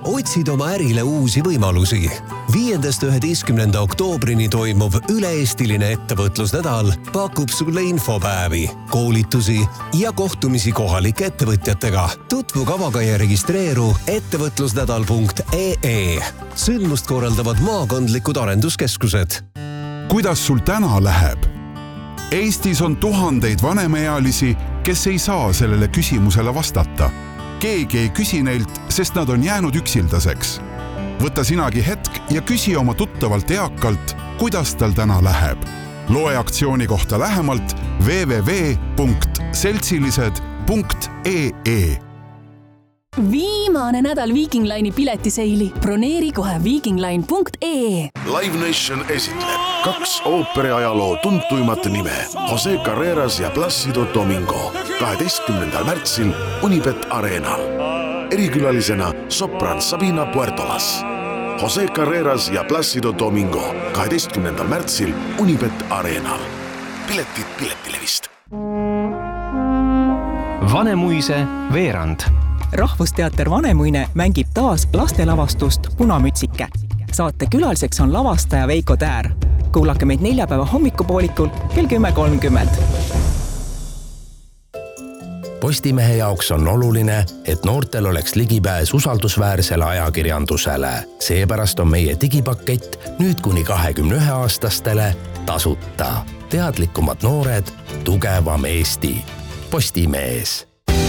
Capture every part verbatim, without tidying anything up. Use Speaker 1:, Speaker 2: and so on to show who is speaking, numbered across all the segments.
Speaker 1: otsid oma ärile uusi võimalusi. viiendast üheteistkümnenda oktoobrini toimuv üle-eestiline ettevõtlusnädal pakub sulle infopäevi, koolitusi ja kohtumisi kohalike ettevõtjatega. Tutvu kavaga ja registreeru ettevõtlusnädal punkt ee. Sündmust korraldavad maakondlikud arenduskeskused.
Speaker 2: Kuidas sul täna läheb? Eestis on tuhandeid vanemaealisi, kes ei saa sellele küsimusele vastata. Keegi ei küsi neilt, sest nad on jäänud üksildaseks. Võta sinagi hetk ja küsi oma tuttavalt eakalt, kuidas tal täna läheb. Loe aktsiooni kohta lähemalt w w w punkt seltsilised punkt ee.
Speaker 3: Viimane nädal Viking Line'i piletiseili. Broneeri kohe viking line punkt ee.
Speaker 4: Live Nation esitleb kaks ooperiajaloo tuntuimat nime Jose Carreras ja Plácido Domingo kaheteistkümnendal märtsil Unibet Arenal. Erikülalisena sopran Sabina Puertolas. Jose Carreras ja Plácido Domingo kaheteistkümnendal märtsil Unibet Arenal. Piletid Piletilevist.
Speaker 5: Vanemuise veerand.
Speaker 6: Rahvusteater Vanemuine mängib taas lastelavastust Punamütsike. Saate külaliseks on lavastaja Veiko Täär. Kuulake meid neljapäeva hommikupoolikul kell kümme kolmkümmend.
Speaker 7: Postimehe jaoks on oluline, et noortel oleks ligipääs usaldusväärsele ajakirjandusele. Seepärast on meie digipakett nüüd kuni kahekümne ühe aastastele tasuta. Teadlikumad noored, tugevam Eesti. Postimees.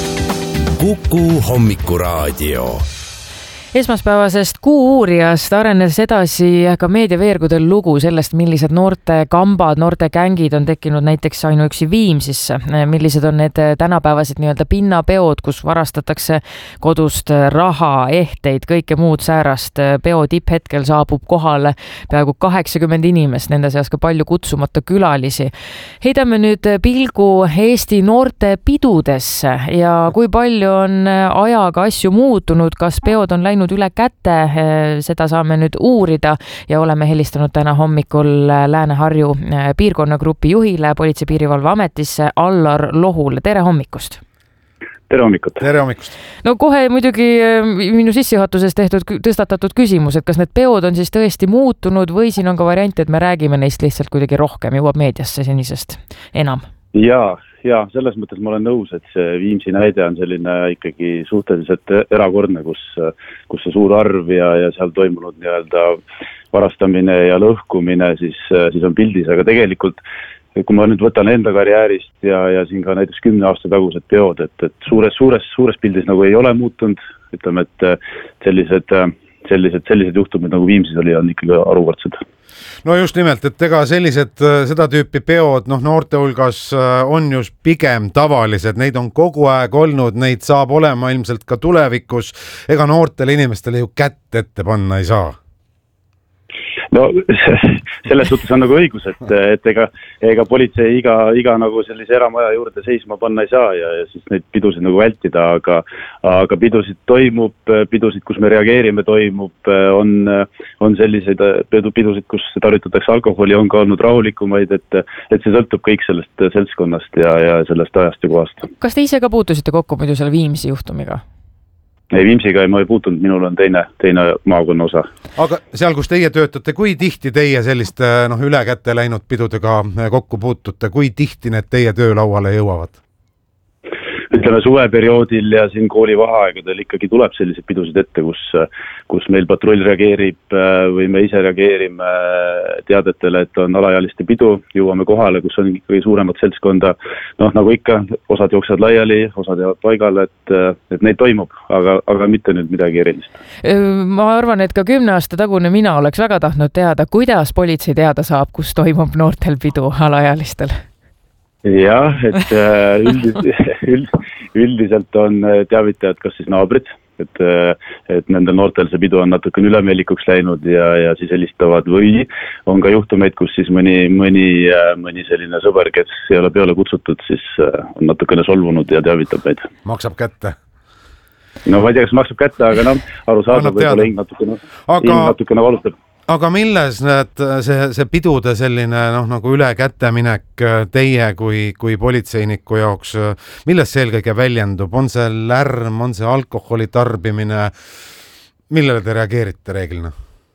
Speaker 7: Kuku hommikuraadio.
Speaker 8: Esmaspäevasest Kuu-uurijast arenes edasi ka meediaveergudel lugu sellest, millised noorte kambad, noorte gängid on tekkinud näiteks ainuüksi Viimsisse. Millised on need tänapäevased nii-öelda pinnapeod, kus varastatakse kodust raha, ehteid, kõike muud säärast. Peo tipphetkel saabub kohale peaaegu kaheksakümmend inimest, nende seas ka palju kutsumata külalisi. Heidame nüüd pilgu Eesti noorte pidudesse ja kui palju on ajaga asju muutunud, kas peod on läinud üle käte, seda saame nüüd uurida ja oleme helistanud täna hommikul Lääne-Harju piirkonnagrupi juhile Politsei- Piirivalveametisse Allar Lohule. Tere hommikust!
Speaker 9: Tere hommikut!
Speaker 10: Tere hommikust!
Speaker 8: No kohe muidugi minu sissejuhatuses tehtud, tõstatatud küsimus, et kas need peod on siis tõesti muutunud või siin on ka variant, et me räägime neist lihtsalt kuidagi rohkem, jõuab meediasse senisest enam?
Speaker 9: Jaa, ja selles mõttes ma olen nõus, et see Viimsi näide on selline ikkagi suhteliselt erakordne, kus, kus see suur arv ja, ja seal toimunud nii-öelda varastamine ja lõhkumine siis, siis on pildis, aga tegelikult kui ma nüüd võtan enda karjäärist ja, ja siin ka näiteks kümne aasta tagused peod, et, et suures, suures, suures pildis nagu ei ole muutunud, ütleme, et sellised, sellised, sellised juhtumid nagu Viimsis oli, on ikkagi arukordsed.
Speaker 10: No just nimelt, et ega sellised seda tüüpi peod noh, noorte hulgas on just pigem tavalised, neid on kogu aeg olnud, neid saab olema ilmselt ka tulevikus, ega noortele inimestele ju kätt ette panna ei saa.
Speaker 9: No selles suhtes on nagu õigus, et, et ega, ega politsei iga, iga nagu sellise eramaja juurde seisma panna ei saa ja, ja siis neid pidusid nagu vältida, aga, aga pidusid toimub, pidusid, kus me reageerime, toimub, on, on selliseid pidusid, kus tarvitatakse alkoholi, on ka olnud rahulikumaid, et, et see sõltub kõik sellest seltskonnast ja, ja sellest ajast ja kohast.
Speaker 8: Kas te ise ka puutusite kokku muidu selle Viimsi juhtumiga?
Speaker 9: Ei, Viimsiga ei ma ei puutunud, minul on teine, teine maakonna osa.
Speaker 10: Aga seal, kus teie töötate, kui tihti teie selliste noh, üle kätte läinud pidudega kokku puutute, kui tihti need teie töölauale jõuavad? Ütleme suveperioodil ja siin kooli vaheaegadel ikkagi tuleb selliseid pidusid ette, kus, kus meil patrull reageerib või me ise reageerime teadetele, et on alaealiste pidu, jõuame kohale, kus on ikkagi suuremat seltskonda. Noh, nagu ikka, osad jooksevad laiali, osad jäävad paigale, et, et neid toimub, aga, aga mitte nüüd midagi erilist.
Speaker 8: Ma arvan, et ka kümne aasta tagune mina oleks väga tahtnud teada, kuidas politsei teada saab, kus toimub noortel pidu alaealistel.
Speaker 9: Jah, et üldis, üldiselt on teavitajad kas siis naabrid, et, et nendel noortel see pidu on natukene ülemeelikuks läinud ja, ja siis helistavad või on ka juhtumeid, kus siis mõni, mõni, mõni selline sõber, kes ei ole peale kutsutud, siis on natukene solvunud ja teavitab meid.
Speaker 10: Maksab kätte?
Speaker 9: No ma ei tea, kas maksab kätte, aga noh, aru saada, võib-olla hing natukene, aga... hing natukene valutab.
Speaker 10: Aga milles need, see, see pidude selline noh, nagu üle kätte minek teie kui, kui politseiniku jaoks, milles see eelkõige väljendub? On see lärm, on see alkoholi tarbimine? millele te reageerite reeglina?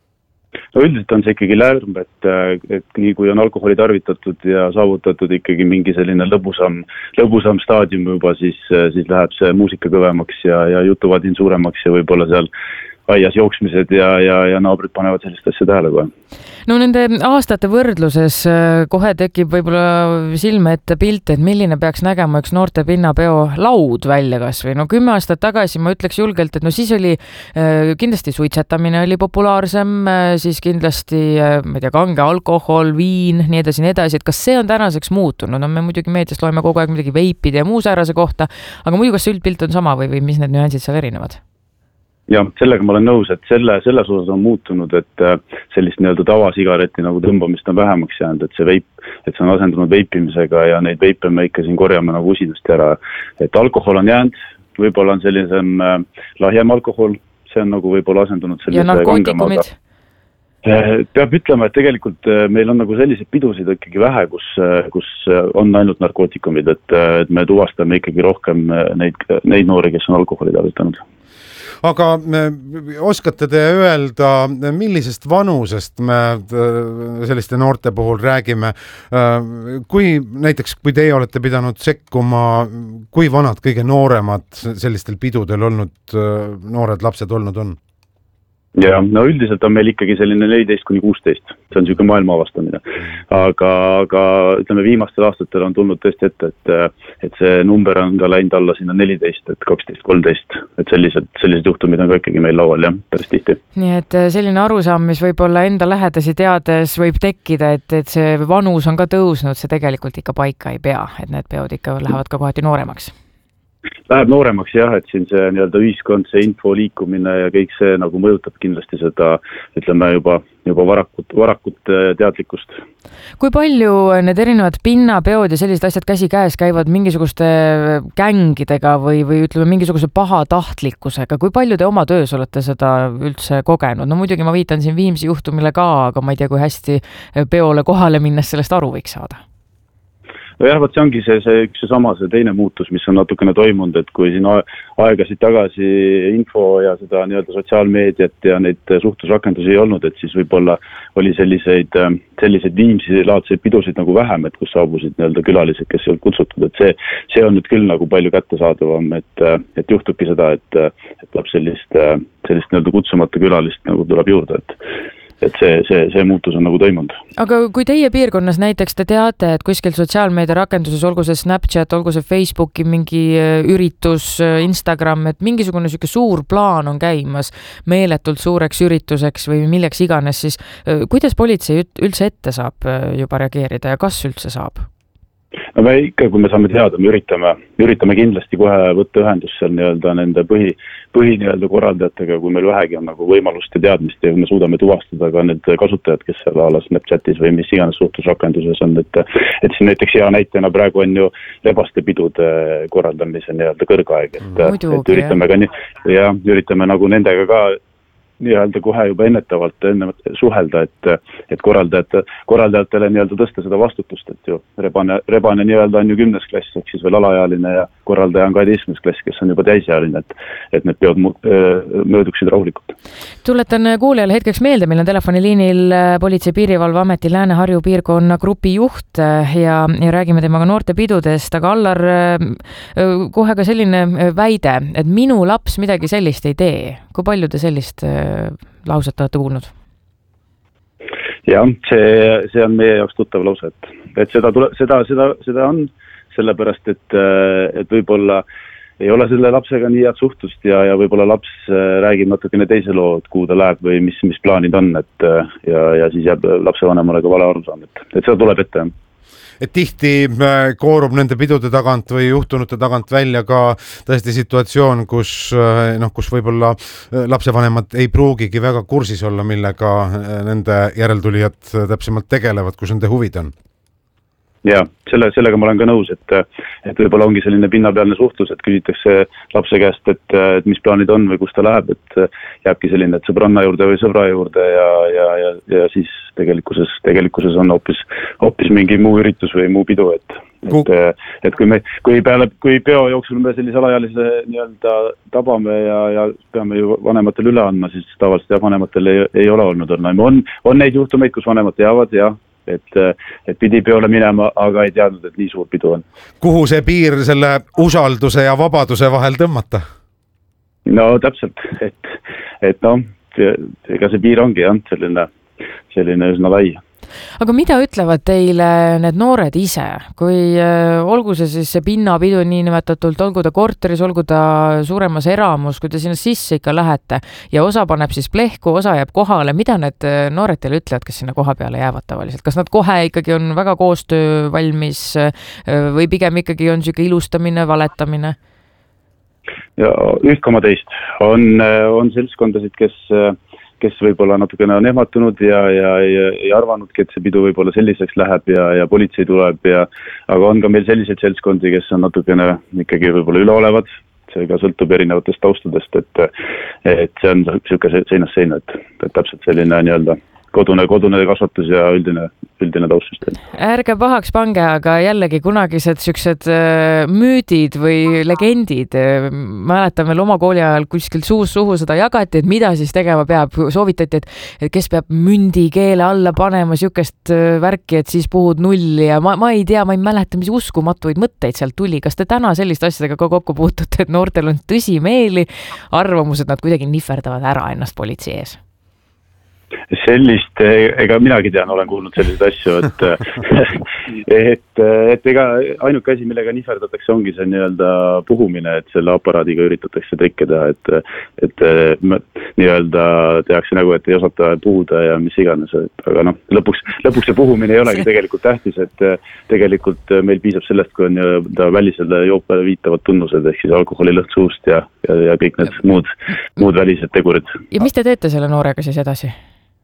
Speaker 9: No üldiselt on see ikkagi lärm, et, et nii kui on alkoholi tarvitatud ja saavutatud ikkagi mingi selline lõbusam, lõbusam staadium juba, siis, siis läheb see muusika kõvemaks ja, ja jutuvadin suuremaks ja võib-olla seal aias jooksmised ja, ja, ja naabrid panevad sellist asja tähele kohe.
Speaker 8: No nende aastate võrdluses kohe tekib võib-olla silme ette pilt, et milline peaks nägema üks noorte pinnapeo laud välja kas või. No kümme aastat tagasi ma ütleks julgelt, et no siis oli kindlasti suitsetamine oli populaarsem, siis kindlasti ma ei tea, kange alkohol, viin, nii edasi, nii edasi, et kas see on tänaseks muutunud? No me muidugi meediast loeme kogu aeg midagi veipide ja muu säärase kohta, aga muidu kas see üldpilt on sama või, või mis need nüansid seal erinevad?
Speaker 9: Ja sellega ma olen nõus, et selle, selles osas on muutunud, et sellist nii-öelda tavasigareti nagu tõmbamist on vähemaks jäänud, et see veip, et see on asendunud veipimisega ja neid veipe me ikka siin korjame nagu usinasti ära. Et alkohol on jäänud, võib-olla on sellisem lahjem alkohol, see on nagu võib-olla asendunud sellise
Speaker 8: ja narkootikumid?
Speaker 9: Peab ütlema, et tegelikult meil on nagu selliseid pidusid ikkagi vähe, kus, kus on ainult narkootikumid, et, et me tuvastame ikkagi rohkem neid, neid noori, kes on alkoholi tarvitanud.
Speaker 10: Aga oskate te öelda, millisest vanusest me selliste noorte puhul räägime? Kui näiteks, kui teie olete pidanud sekkuma, kui vanad kõige nooremad sellistel pidudel olnud, noored lapsed olnud on?
Speaker 9: Ja, no üldiselt on meil ikkagi selline neliteist kuni kuusteist, see on niisugune maailma avastamine. Aga, aga ütleme, viimastel aastatel on tulnud tõesti ette, et, et see number on ka läinud alla sinna neliteist, et kaksteist kolmteist, et sellised, sellised juhtumid on ka ikkagi meil laual, jah, päris tihti.
Speaker 8: Nii et selline arusaam, mis võib-olla enda lähedasi teades võib tekkida, et, et see vanus on ka tõusnud, see tegelikult ikka paika ei pea, et need peod ikka lähevad ka kohati nooremaks.
Speaker 9: Läheb nooremaks jah, et siin see nii-öelda ühiskond, see info liikumine ja kõik see nagu mõjutab kindlasti seda, ütleme juba, juba varakut, varakut teadlikkust.
Speaker 8: Kui palju need erinevad pinnapeod ja sellised asjad käsi käes käivad mingisuguste gängidega või, või ütleme mingisuguse pahatahtlikkusega, kui palju te oma töös olete seda üldse kogenud? No muidugi ma viitan siin Viimsi juhtumile ka, aga ma ei tea, kui hästi peole kohale minnes sellest aru võiks saada.
Speaker 9: No jah, võt see ongi see, see üks sama, see teine muutus, mis on natukene toimunud, et kui siin aegasid tagasi info ja seda nii-öelda sotsiaalmeediat ja neid suhtlusrakendusi ei olnud, et siis võib-olla oli selliseid, selliseid Viimsi laadseid pidusid nagu vähem, et kus saabusid nii-öelda külalised, kes ei olnud kutsutud, et see, see on nüüd küll nagu palju kättesaadavam, et, et juhtubki seda, et, et tuleb sellist, sellist nii-öelda kutsumata külalist nagu tuleb juurde, et et see, see, see muutus on nagu toimunud.
Speaker 8: Aga kui teie piirkonnas näiteks te teate, et kuskil sotsiaalmeedia rakenduses, olgu see Snapchat, olgu see Facebooki mingi üritus, Instagram, et mingisugune selline suur plaan on käimas meeletult suureks ürituseks või milleks iganes, siis kuidas politsei üldse ette saab juba reageerida ja kas üldse saab?
Speaker 9: No me ikka, kui me saame teada, me üritame, üritame kindlasti kohe võtta ühendust seal nii-öelda nende põhi, põhi nii-öelda korraldajatega, kui meil vähegi on nagu võimalust ja teadmist ja me suudame tuvastada ka need kasutajad, kes seal alas Snapchatis või mis iganes suhtlusrakenduses on, et, et siin näiteks hea näitena praegu on ju lebaste pidude korraldamise nii-öelda kõrgaeg, et, Muidugi, et üritame ka nii, ja üritame nagu nendega ka nii-öelda kohe juba ennetavalt enne suhelda, et, et korraldajate, korraldajatele nii-öelda tõsta seda vastutust, et ju rebane, rebane nii-öelda on ju kümnes klass, ehk siis veel alaealine ja korraldaja on kaheteistkümnes klass, kes on juba täisealine, et, et need peod mööduksid rahulikult.
Speaker 8: Tuletan kuulajale hetkeks meelde, meil on telefoniliinil Politsei- Piirivalveameti Lääne-Harju piirkonna grupi juht ja, ja räägime temaga noorte pidudest, aga Allar, kohe ka selline väide, et minu laps midagi sellist ei tee. Kui palju te sellist lauset olete kuulnud?
Speaker 9: Ja, see, see on meie jaoks tuttav lause, et, et seda, tule, seda, seda, seda on sellepärast, et, et võib-olla ei ole selle lapsega nii head suhtust ja, ja võib-olla laps räägib natukene teise loo, et kuhu ta läheb või mis, mis plaanid on, et ja, ja siis jääb lapsevanemale ka vale arusaam, et, et seda tuleb ette.
Speaker 10: Et tihti koorub nende pidude tagant või juhtunute tagant välja ka tõesti situatsioon, kus, noh, kus võib-olla lapsevanemad ei pruugigi väga kursis olla, millega nende järeltulijad täpsemalt tegelevad, kus nende huvid on.
Speaker 9: Ja, selle, sellega ma olen ka nõus, et, et võib-olla ongi selline pinnapealne suhtlus, et küsitakse lapse käest, et, et mis plaanid on või kus ta läheb, et jääbki selline, et sõbranna juurde või sõbra juurde ja, ja, ja, ja siis tegelikkuses, tegelikkuses on hoopis, hoopis mingi muu üritus või muu pidu, et, et, et kui me, kui peale, kui peo jooksul me sellise alaealise nii-öelda tabame ja, ja peame ju vanematele üle andma, siis tavaliselt ja vanematel ei, ei ole olnud. On, on neid juhtumeid, kus vanemad teavad ja et, et pidi peole minema, aga ei teadnud, et nii suur pidu on.
Speaker 10: Kuhu see piir selle usalduse ja vabaduse vahel tõmmata?
Speaker 9: No täpselt, et, et noh, ega see piir ongi jah, selline, selline üsna lai.
Speaker 8: Aga mida ütlevad teile need noored ise, kui äh, olgu see siis see pinnapidu niinimetatult, olgu ta korteris, olgu ta suuremas eramus, kui te sinna sisse ikka lähete ja osa paneb siis plehku, osa jääb kohale, mida need noored teile ütlevad, kes sinna koha peale jäävad tavaliselt? Kas nad kohe ikkagi on väga koostöö valmis või pigem ikkagi on siuke ilustamine, valetamine?
Speaker 9: Ja üht koma teist on, on seltskondasid, kes kes võib-olla natukene on ehmatunud ja, ja, ja ei arvanudki, et see pidu võib-olla selliseks läheb ja, ja politsei tuleb ja aga on ka meil selliseid seltskondi, kes on natukene ikkagi võib-olla üleolevad, see ka sõltub erinevatest taustadest, et, et see on siuke seinast seina, et, et täpselt selline nii-öelda kodune, kodune kasvatus ja üldine, üldine taustsüsteem.
Speaker 8: Ärge pahaks pange, aga jällegi kunagised siuksed müüdid või legendid. Mäletan veel oma kooli ajal kuskilt suus suhu seda jagati, et mida siis tegema peab. Soovitati, et kes peab mündi keele alla panema siukest värki, et siis puhud nulli ja ma, ma ei tea, ma ei mäleta, mis uskumatuid mõtteid sealt tuli. Kas te täna selliste asjadega ka kokku puutute, et noortel on tõsimeeli arvamused, nad kuidagi nihverdavad ära ennast politsei ees?
Speaker 9: Sellist, ega minagi tean, olen kuulnud selliseid asju, et, et, et ega ainuke asi, millega nihverdatakse, ongi see nii-öelda puhumine, et selle aparaadiga üritatakse trikke teha, et, et nii-öelda tehakse nagu, et ei osata puhuda ja mis iganes, aga noh, lõpuks, lõpuks see puhumine ei olegi tegelikult tähtis, et tegelikult meil piisab sellest, kui on nii-öelda välisele joopele viitavad tunnused, ehk siis alkoholi lõht suust ja, ja, ja kõik need muud, muud välised tegurid.
Speaker 8: Ja mis te teete selle noorega siis edasi?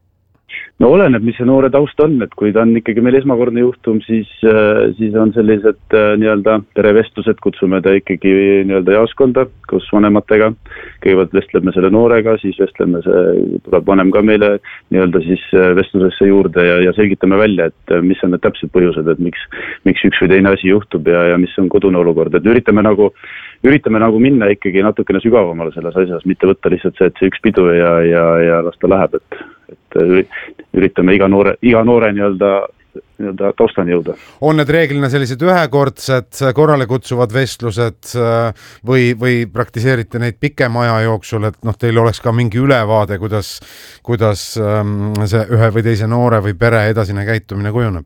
Speaker 9: No oleneb, mis see noore taust on, et kui ta on ikkagi meil esmakordne juhtum, siis, siis on sellised nii-öelda perevestlused, kutsume ta ikkagi nii-öelda jaoskonda, kus vanematega, kõigepealt vestleme selle noorega, siis vestleme see, tuleb vanem ka meile nii-öelda siis vestlusesse juurde ja, ja selgitame välja, et mis on need täpsed põhjused, et miks, miks üks või teine asi juhtub ja, ja mis on kodune olukord, et üritame nagu üritame nagu minna ikkagi natukene sügavamale selles asjas, mitte võtta lihtsalt see, et see üks pidu ja, ja, ja las ta läheb, et, et üritame iga noore, iga noore nii-öelda, nii-öelda taustani jõuda.
Speaker 10: On need reeglina sellised ühekordsed korrale kutsuvad vestlused või, või praktiseerite neid pikema aja jooksul, et noh, teil oleks ka mingi ülevaade, kuidas, kuidas see ühe või teise noore või pere edasine käitumine kujuneb?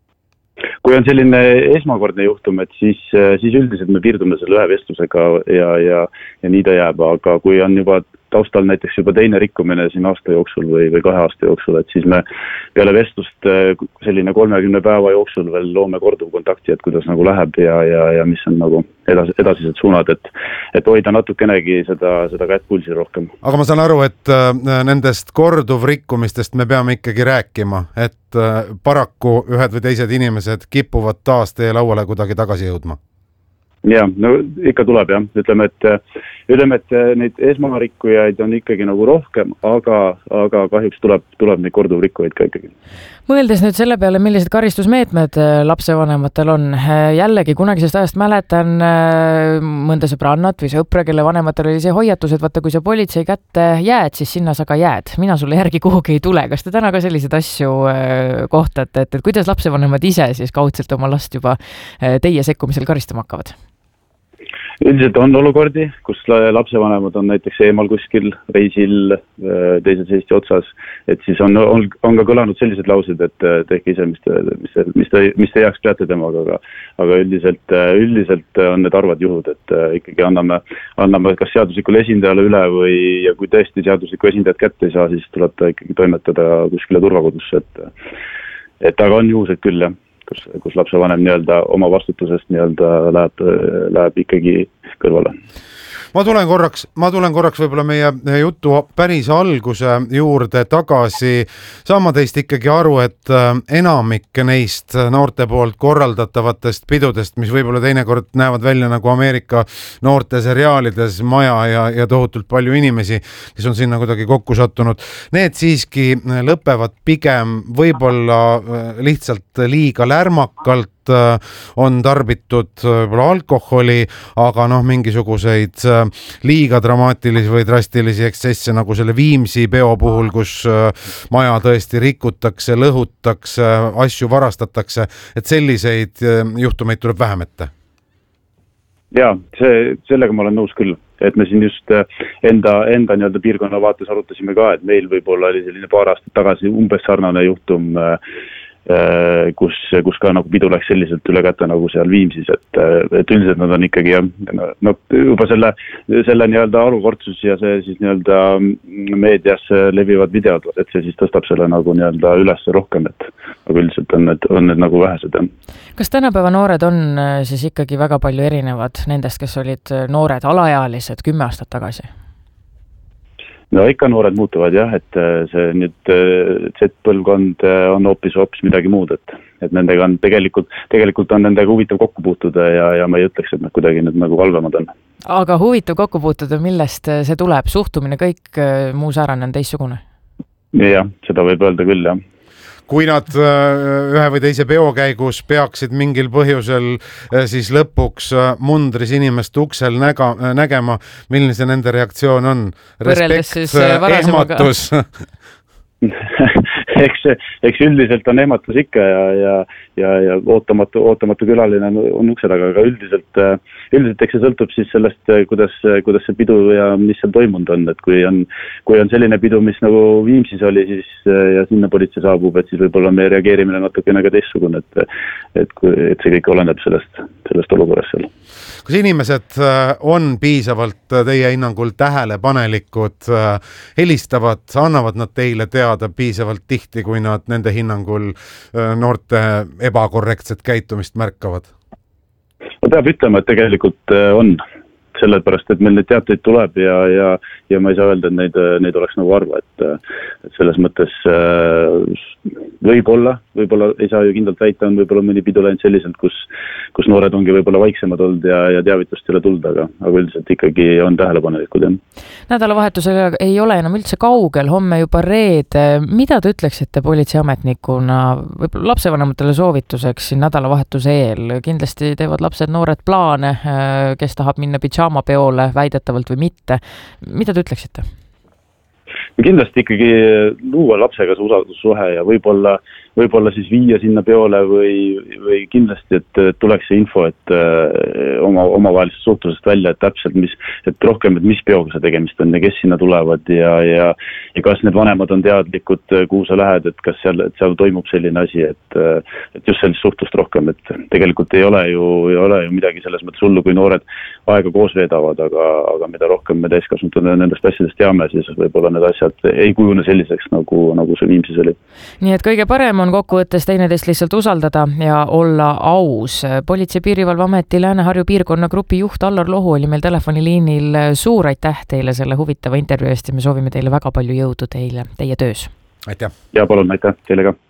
Speaker 9: Kui on selline esmakordne juhtum, et siis, siis üldiselt me piirdume selle ühe vestlusega ja, ja, ja nii ta jääb, aga kui on juba taustal näiteks juba teine rikkumine siin aasta jooksul või, või kahe aasta jooksul, et siis me peale vestlust selline kolmekümne päeva jooksul veel loome korduvkontakti, et kuidas nagu läheb ja, ja, ja mis on nagu edas, edasised suunad, et, et hoida natukenegi seda, seda kätt pulsi rohkem.
Speaker 10: Aga ma saan aru, et nendest korduvrikkumistest me peame ikkagi rääkima, et paraku ühed või teised inimesed kipuvad taas teie lauale kuidagi tagasi jõudma.
Speaker 9: Ja, no ikka tuleb jah, ütleme, et, ütleme, et neid esmarikkujaid on ikkagi nagu rohkem, aga, aga kahjuks tuleb, tuleb neid korduvrikkujaid ka ikkagi.
Speaker 8: Mõeldes nüüd selle peale, millised karistusmeetmed lapsevanematel on, jällegi kunagisest ajast mäletan mõnda sõbrannat või sõpra, kelle vanematel oli see hoiatus, et vaata, kui sa politsei kätte jääd, siis sinna sa ka jääd. Mina sulle järgi kuhugi ei tule. Kas te täna ka selliseid asju kohtate, et, et kuidas lapsevanemad ise siis kaudselt oma last juba teie sekkumisel karistama hakkavad?
Speaker 9: Üldiselt on olukordi, kus lapsevanemad on näiteks eemal kuskil reisil teises Eesti otsas, et siis on, on, on ka kõlanud sellised laused, et tehke ise, mis te, mis te, mis te, mis te heaks peate temaga, aga, aga üldiselt, üldiselt on need arvad juhud, et ikkagi anname, anname kas seaduslikule esindajale üle või ja kui tõesti seaduslikku esindajat kätte ei saa, siis tuleb ta ikkagi toimetada kuskile turvakodusse, et, et aga on juhused küll, jah. Kus, kus lapsevanem nii-öelda oma vastutusest nii-öelda läheb, läheb ikkagi kõrvale.
Speaker 10: Ma tulen korraks, ma tulen korraks võib-olla meie jutu päris alguse juurde tagasi. Saama teist ikkagi aru, et enamik neist noorte poolt korraldatavatest pidudest, mis võib-olla teinekord näevad välja nagu Ameerika noorte seriaalides, maja ja, ja tohutult palju inimesi, kes on sinna kuidagi kokku sattunud, need siiski lõpevad pigem võib-olla lihtsalt liiga lärmakalt on tarbitud alkoholi, aga noh, mingisuguseid liiga dramaatilisi või drastilisi ekstsesse nagu selle Viimsi peo puhul, kus maja tõesti rikutakse, lõhutakse, asju varastatakse, et selliseid juhtumeid tuleb vähem ette.
Speaker 9: Ja, see, sellega ma olen nõus küll, et me siin just enda, enda nii-öelda piirkonna vaates arutasime ka, et meil võib-olla oli selline paar aastat tagasi umbes sarnane juhtum, kus, kus ka nagu pidu läks selliselt üle kätte nagu seal Viimsis, et, et üldiselt nad on ikkagi no, juba selle, selle nii-öelda olukordsus ja see siis nii-öelda meedias levivad videod, et see siis tõstab selle nagu nii-öelda üles rohkem, et aga üldiselt on need, on need nagu vähesed.
Speaker 8: Kas tänapäeva noored on siis ikkagi väga palju erinevad nendest, kes olid noored alaealised kümme aastat tagasi?
Speaker 9: No ikka noored muutuvad jah, et see nüüd Z-põlvkond on hoopis hoopis midagi muud, et, et nendega on tegelikult, tegelikult on nendega huvitav kokku puutuda ja, ja ma ei ütleks, et nad kuidagi nüüd nagu halvemad on.
Speaker 8: Aga huvitav kokku puutuda, millest see tuleb? Suhtumine kõik muu säärane on teissugune?
Speaker 9: Jah, seda võib öelda küll jah.
Speaker 10: Kui nad ühe või teise peo käigus peaksid mingil põhjusel siis lõpuks mundris inimest uksel näga, nägema, milline see nende reaktsioon on? Respekt, ehmatus?
Speaker 9: eks, eks üldiselt on ehmatus ikka ja, ja, ja, ja ootamatu, ootamatu külaline on ukse taga, aga üldiselt, üldiselt eks see sõltub siis sellest, kuidas, kuidas see pidu ja mis seal toimunud on, et kui on, kui on selline pidu, mis nagu Viimsis oli, siis ja sinna politsei saabub, et siis võib-olla me reageerimine natukene ka teistsugune, et, et, kui, et see kõik oleneb sellest, sellest olukorrast seal.
Speaker 10: Kas inimesed on piisavalt teie hinnangul tähelepanelikud, helistavad, annavad nad teile teada piisavalt tihti, kui nad nende hinnangul noorte ebakorrektset käitumist märkavad?
Speaker 9: Ma peab ütlema, et tegelikult on sellepärast, et meil neid teateid tuleb ja, ja, ja ma ei saa öelda, et neid, neid oleks nagu arva, et, et selles mõttes võib-olla, võib-olla ei saa ju kindlalt väita, on võib-olla mõni pidu läinud selliselt, kus, kus noored ongi võib-olla vaiksemad olnud ja, ja teavitust ei ole tulnud, aga, aga üldiselt ikkagi on tähelepanelikud. Jah.
Speaker 8: Nädalavahetusega ei ole enam üldse kaugel, homme juba reede. Mida te ütleksite politseiametnikuna võib-olla lapsevanematele soovituseks siin nädalavahetuse eel? Kindlasti teevad lapsed noored plaane, kes tahab minna pidžaama peole väidetavalt või mitte. Mida te ütleksite?
Speaker 9: Kindlasti ikkagi luua lapsega see usaldussuhe ja võib-olla, võib-olla siis viia sinna peole või, või kindlasti, et tuleks see info, et oma, omavahelisest suhtlusest välja, et täpselt, mis, et rohkem, et mis peoga see tegemist on ja kes sinna tulevad ja, ja, ja kas need vanemad on teadlikud, kuhu sa lähed, et kas seal, et seal toimub selline asi, et, et just sellist suhtlust rohkem, et tegelikult ei ole ju, ei ole ju midagi selles mõttes hullu, kui noored aega koos veedavad, aga, aga mida rohkem me täiskasvanud nendest asjadest teame, siis võib-olla need asjad ei kujune selliseks, nagu, nagu see Viimsis oli.
Speaker 8: Nii et kõige parem on kokkuvõttes teineteist lihtsalt usaldada ja olla aus. Politsei- Piirivalveameti Lääne-Harju piirkonna grupi juht Allar Lohu oli meil telefoniliinil. Suur aitäh teile selle huvitava intervjuu eest ja me soovime teile väga palju jõudu teile, teie töös.
Speaker 10: Aitäh.
Speaker 9: Ja palun, aitäh teile ka.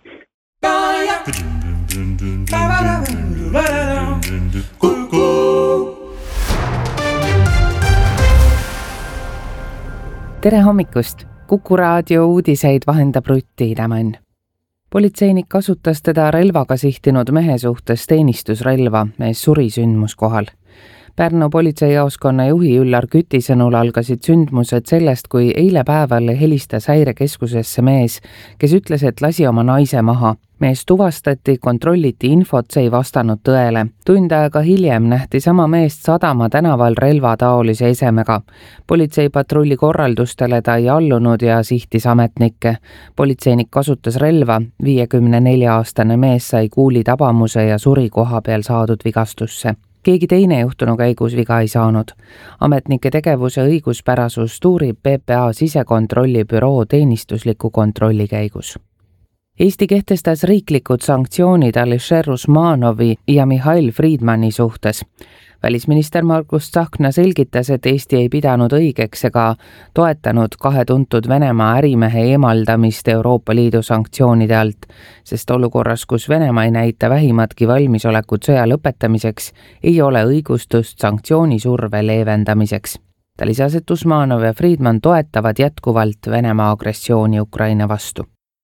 Speaker 11: Tere hommikust! Kuku raadio uudiseid vahendab Rutti Idamann. Politseinik kasutas teda relvaga sihtinud mehe suhtes teenistusrelva, mees suri sündmuskohal. Pärnu politseijaoskonna juhi Üllar Küti sõnul algasid sündmused sellest, kui eile päeval helistas häirekeskusesse mees, kes ütles, et lasi oma naise maha. Mees tuvastati, kontrolliti infot, see ei vastanud tõele. Tund aega hiljem nähti sama meest Sadama tänaval relvataolise esemega. Politseipatrulli korraldustele ta ei allunud ja sihtis ametnikke. Politseinik kasutas relva, viiekümne nelja aastane mees sai kuuli tabamuse ja suri koha peal saadud vigastusse. Keegi teine juhtunu käigus viga ei saanud. Ametnike tegevuse õiguspärasust uurib P P A sisekontrolli büroo teenistusliku kontrolli käigus. Eesti kehtestas riiklikud sanktsioonid Alisher Usmanovi ja Mihhail Friedmani suhtes. Välisminister Margus Tsahkna selgitas, et Eesti ei pidanud õigeks ega toetanud kahe tuntud Venemaa ärimehe eemaldamist Euroopa Liidu sanktsioonide alt, sest olukorras, kus Venemaa ei näita vähimatki valmisolekut sõja lõpetamiseks, ei ole õigustust sanktsioonisurve leevendamiseks. Ta lisas, et Usmanov ja Friedman toetavad jätkuvalt Venemaa agressiooni Ukraina vastu.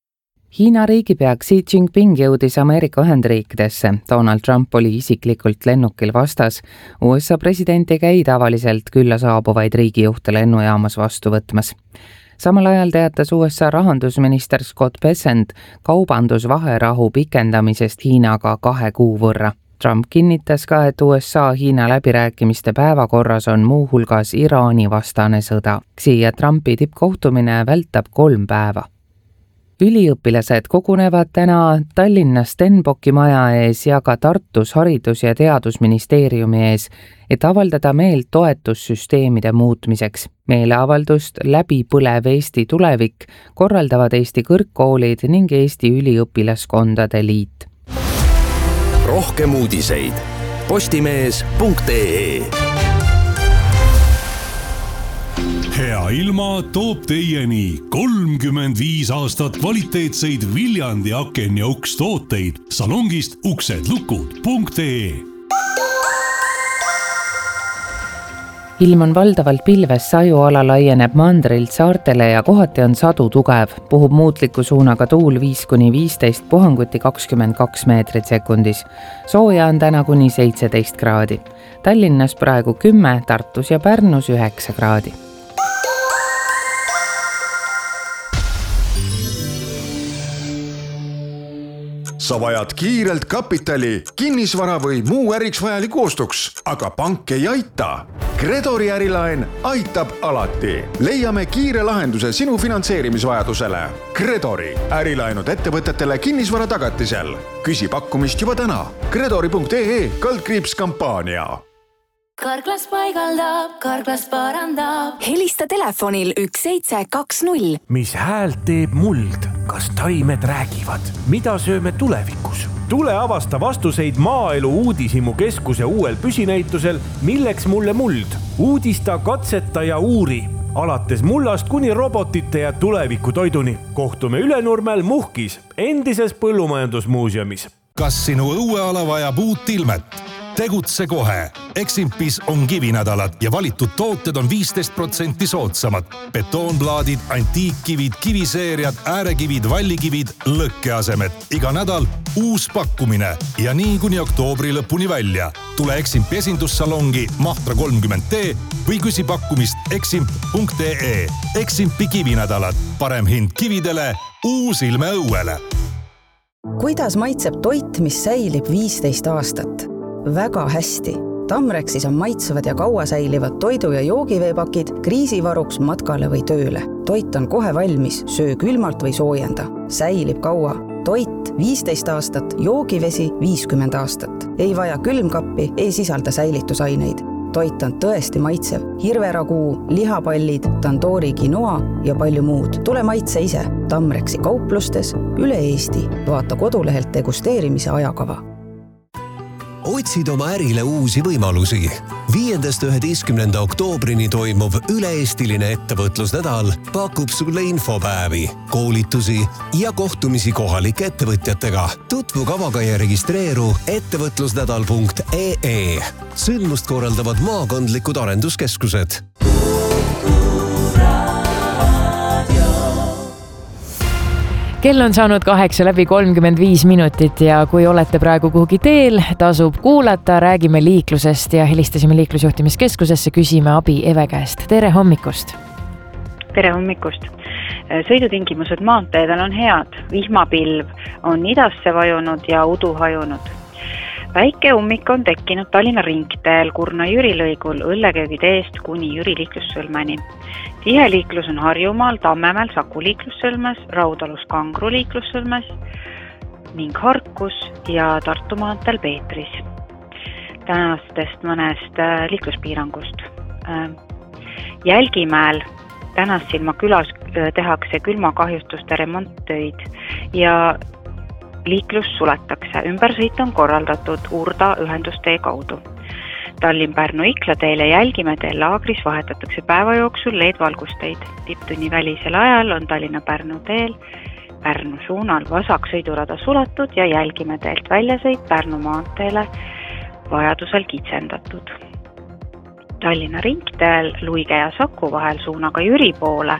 Speaker 11: Hiina riigipea Xi Jinping jõudis Ameerika Ühendriikidesse. Donald Trump oli isiklikult lennukil vastas. U S A president ei käi tavaliselt külla saabuvaid riigijuhte lennujaamas vastu võtmas. Samal ajal teatas U S A rahandusminister Scott Bessent kaubandusvaherahu pikendamisest Hiinaga kahe kuu võrra. Trump kinnitas ka, et U S A Hiina läbirääkimiste päevakorras on muuhulgas Iraani vastane sõda. Xi ja Trumpi tippkohtumine vältab kolm päeva. Üliõpilased kogunevad täna Tallinna Stenbocki maja ees ja ka Tartus Haridus- ja Teadusministeeriumi ees, et avaldada meelt toetussüsteemide muutmiseks. Meeleavaldust Läbi põlev Eesti tulevik korraldavad Eesti kõrgkoolid ning Eesti üliõpilaskondade liit.
Speaker 7: Rohkem uudiseid postimees punkt ee.
Speaker 12: Hea ilma toob teieni kolmkümmend viis aastat kvaliteetseid Viljandi aken ja uks tooteid salongist uksedlukud punkt ee.
Speaker 11: Ilm on valdavalt pilves, sajuala laieneb mandrilt saartele ja kohati on sadu tugev. Puhub muutliku suunaga tuul viis kuni viisteist, puhanguti kakskümmend kaks meetrit sekundis. Sooja on täna kuni seitseteist kraadi. Tallinnas praegu kümme, Tartus ja Pärnus üheksa kraadi.
Speaker 13: Sa vajad kiirelt kapitali, kinnisvara või muu äriks vajaliku ostuks, aga pank ei aita. Gredori ärilaen aitab alati. Leiame kiire lahenduse sinu finantseerimisvajadusele. Gredori ärilaenud ettevõtetele kinnisvara tagatisel. Küsi pakkumist juba täna. Gredori punkt ee kaldkriips kampaania.
Speaker 14: Karklas paigaldab, Karklas parandab.
Speaker 15: Helista telefonil üks seitse kaks null.
Speaker 16: Mis häält teeb muld? Kas taimed räägivad? Mida sööme tulevikus? Tule avasta vastuseid Maaelu Uudishimu keskuse uuel püsinäitusel Milleks mulle muld? Uudista, katseta ja uuri. Alates mullast kuni robotite ja tuleviku toiduni. Kohtume Ülenurmel Muhkis, endises põllumajandusmuuseumis.
Speaker 17: Kas sinu õueala vajab uut ilmet? Tegutse kohe. Eximpis on kivinädalad ja valitud tooted on viisteist protsenti soodsamad. Betoonplaadid, antiikkivid, kiviseeriad, äärekivid, vallikivid, lõkkeasemed. Iga nädal uus pakkumine ja nii kuni oktoobri lõpuni välja. Tule Eximpi esindussalongi Mahtra kolmkümmend T või küsi pakkumist eximp punkt ee. Eximpi kivinädalad. Parem hind kividele, uus ilme õuele.
Speaker 18: Kuidas maitseb toit, mis säilib viisteist aastat? Väga hästi. Tamrexis on maitsevad ja kaua säilivad toidu- ja joogiveepakid kriisivaruks matkale või tööle. Toit on kohe valmis, söö külmalt või soojenda. Säilib kaua. Toit viisteist aastat, joogivesi viiskümmend aastat. Ei vaja külmkappi, ei sisalda säilitusaineid. Toit on tõesti maitsev. Hirveraguu, lihapallid, tandoori quinoa ja palju muud. Tule maitse ise. Tamrexi kauplustes üle Eesti. Vaata kodulehelt degusteerimise ajakava.
Speaker 1: Otsid oma ärile uusi võimalusi. Viiendast üheteistkümnenda oktoobrini toimuv üle-eestiline ettevõtlusnädal pakub sulle infopäevi, koolitusi ja kohtumisi kohalike ettevõtjatega. Tutvu kavaga ja registreeru ettevõtlusnädal punkt ee. Sündmust korraldavad maakondlikud arenduskeskused.
Speaker 8: Kell on saanud kaheksa läbi kolmkümmend viis minutit ja kui olete praegu kuhugi teel, tasub kuulata, räägime liiklusest ja helistasime liiklusjuhtimiskeskusesse, küsime abi Eve käest. Tere hommikust!
Speaker 19: Tere hommikust! Sõidutingimused maanteedel on head. Vihmapilv on idasse vajunud ja udu hajunud. Väike ummik on tekkinud Tallinna ringteel Kurna-Jüri lõigul Õlleköögi teest kuni Jüri liiklussõlmeni. Tihe liiklus on Harjumaal, Tammemäel, Saku liiklussõlmes, Raudalus Kangru liiklussõlmes ning Harkus ja Tartu maanteel Peetris. Tänastest mõnest liikluspiirangust. Jälgimäel Tänassilma külas tehakse külmakahjustuste remonttöid ja liiklus suletakse. Ümbersõit on korraldatud Urda ühendustee kaudu. Tallinn-Pärnu-Ikla teel ja Jälgimäe teel laagris vahetatakse päeva jooksul L E D-valgusteid. Tipptunni välisel ajal on Tallinna-Pärnu teel Pärnu suunal vasak sõidurada suletud ja Jälgimäe teelt väljasõit Pärnu maanteele vajadusel kitsendatud. Tallinna ringteel Luige ja Saku vahel suunaga Jüri poole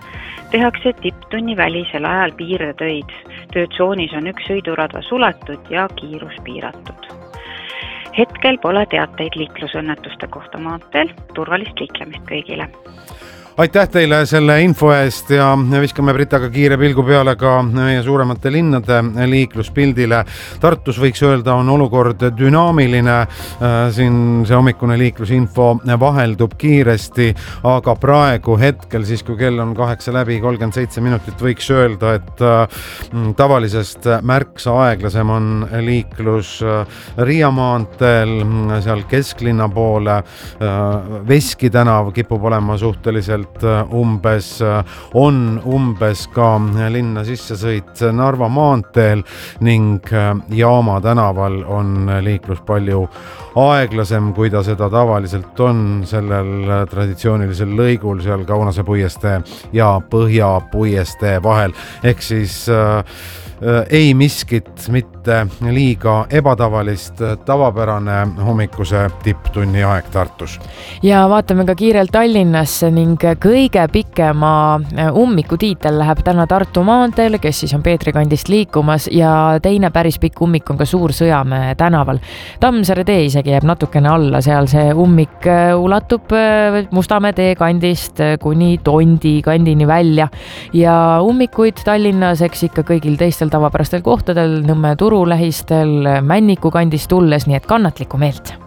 Speaker 19: tehakse tipptunni välisel ajal piirdetöid. Töötsoonis on üks sõiduradva suletud ja kiirus piiratud. Hetkel pole teateid liiklusõnnetuste kohta maanteel, turvalist liiklemist kõigile.
Speaker 10: Aitäh teile selle info eest ja viskame Britaga kiire pilgu peale ka meie suuremate linnade liikluspildile. Tartus võiks öelda on olukord dünaamiline, siin see hommikune liiklusinfo vaheldub kiiresti, aga praegu hetkel siis, kui kell on kaheksa läbi kolmkümmend seitse minutit, võiks öelda, et tavalisest märksa aeglasem on liiklus Riia maanteel, seal kesklinna poole, Veski tänav kipub olema suhteliselt umbes, on umbes ka linna sissesõit Narva maanteel ning Jaama tänaval on liiklus palju aeglasem, kui ta seda tavaliselt on sellel traditsioonilisel lõigul seal Kaunase puiestee ja Põhja puiestee vahel. Ehk siis äh, ei miskit, mitte liiga ebatavalist, tavapärane hommikuse tipptunni aeg Tartus.
Speaker 8: Ja vaatame ka kiirelt Tallinnasse ning kõige pikema ummikutiitel läheb täna Tartu maanteel, kes siis on Peetri kandist liikumas ja teine päris pikk ummik on ka Suur-Sõjamäe tänaval. Tammsaare tee isegi jääb natukene alla, seal see ummik ulatub Mustamäe tee kandist kuni Tondi kandini välja ja ummikuid Tallinnas eks ikka kõigil teistel tavapärastel kohtadel, Nõmme turu lähistel, Männiku kandist tulles, nii et kannatlikku meelt.